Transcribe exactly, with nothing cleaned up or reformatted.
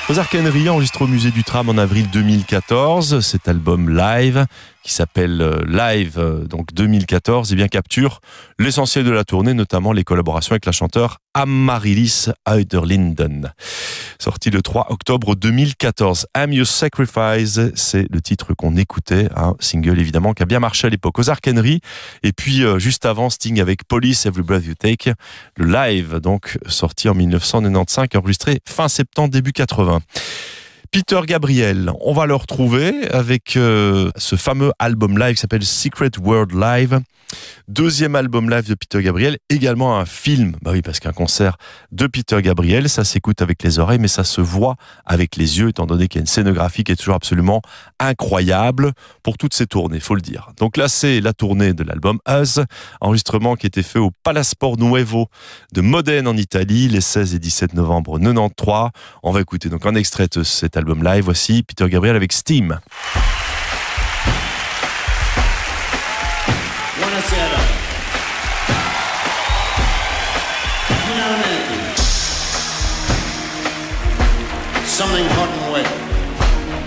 Ozark Henry enregistré au musée du Tram en avril deux mille quatorze. Cet album live, qui s'appelle Live donc deux mille quatorze, et bien capture l'essentiel de la tournée, notamment les collaborations avec la chanteure Amaryllis Auderlinden. Sorti le trois octobre deux mille quatorze. I'm Your Sacrifice, c'est le titre qu'on écoutait, un single évidemment qui a bien marché à l'époque. Ozark Henry, et puis euh, juste avant Sting avec Police, Every Breath You Take, le live donc sorti en dix-neuf cent quatre-vingt-quinze, enregistré fin septembre début quatre-vingts. Peter Gabriel, on va le retrouver avec euh, ce fameux album live qui s'appelle Secret World Live. Deuxième album live de Peter Gabriel, également un film. Bah oui, parce qu'un concert de Peter Gabriel, ça s'écoute avec les oreilles, mais ça se voit avec les yeux, étant donné qu'il y a une scénographie qui est toujours absolument incroyable pour toutes ces tournées, faut le dire. Donc là, c'est la tournée de l'album Us, enregistrement qui était fait au Palasport Nuovo de Modène en Italie, les seize et dix-sept novembre quatre-vingt-treize. On va écouter donc un extrait de cet album live. Voici Peter Gabriel avec Steam. Buonasera. Finalmente. Something hot